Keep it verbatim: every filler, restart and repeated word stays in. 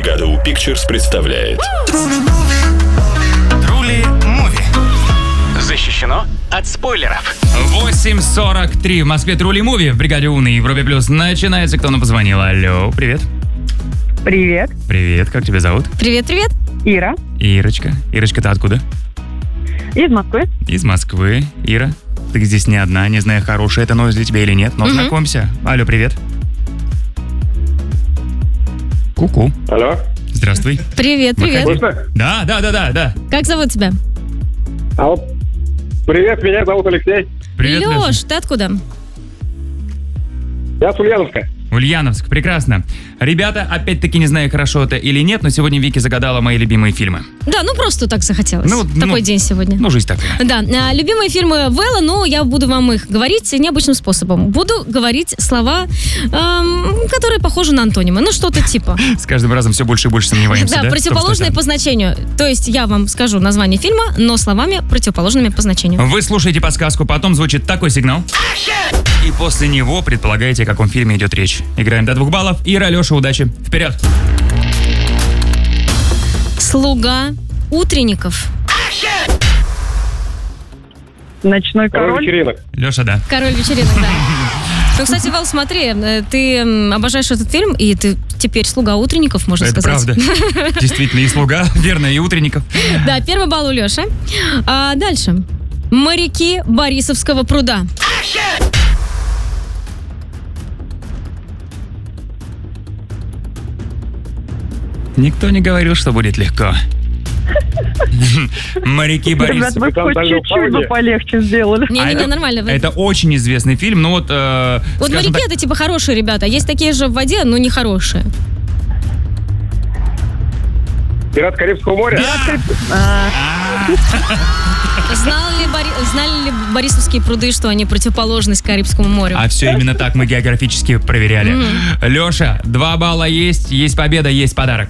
Бригада У Pictures представляет Трули Муви. Защищено от спойлеров. восемь сорок три в Москве. Трули Муви в Бригаде У на Европе Плюс. Начинается. Кто нам позвонил? Алло, привет. Привет. Привет, как тебя зовут? Привет, привет. Ира. Ирочка. Ирочка, ты откуда? Из Москвы. Из Москвы. Ира, ты здесь не одна, не знаю, хорошая это новость для тебя или нет, но Мгм. знакомься. Алло, привет. Ку-ку. Алло. Здравствуй. Привет, привет. Слышно? Да, да, да, да, да. Как зовут тебя? Алло. Привет, меня зовут Алексей. Привет, Лёша. Лёш, ты откуда? Я с Ульяновска. Ульяновск, прекрасно. Ребята, опять-таки, не знаю, хорошо это или нет, но сегодня Вики загадала мои любимые фильмы. Да, ну просто так захотелось. Ну, Такой ну, день сегодня. Ну, жизнь такая. Да, а, любимые фильмы Вэлла, ну, я буду вам их говорить необычным способом. Буду говорить слова, эм, которые похожи на антонимы. Ну, что-то типа. С каждым разом все больше и больше сомневаемся, да? Да, в том, противоположные что по значению. То есть я вам скажу название фильма, но словами противоположными по значению. Вы слушаете подсказку, потом звучит такой сигнал. И после него предполагаете, о каком фильме идет речь. Играем до двух баллов. Ира, Леша, удачи. Вперед. Слуга утренников. Ночной Король король. вечеринок. Леша, да. Король вечеринок, да. Ну, кстати, Вэл, смотри, э, ты м, обожаешь этот фильм, и ты теперь слуга утренников, можно Это сказать. правда. Действительно, и слуга, верно, и утренников. Да, первый балл у Леши. А дальше. Моряки Борисовского пруда. Никто не говорил, что будет легко. Моряки Ребят, Борис. вы Капитан хоть Дальнего чуть-чуть бы плавания. полегче сделали. А Не-не-не, это- нормально. Вы- Это очень известный фильм, но вот, э, Вот скажем моряки так, это типа хорошие ребята. Есть такие же в воде, но не хорошие. Пират Карибского моря. Знали ли, Бори- знали ли Борисовские пруды, что они противоположность Карибскому морю? А все именно так мы географически проверяли. Леша, два балла есть, есть победа, есть подарок.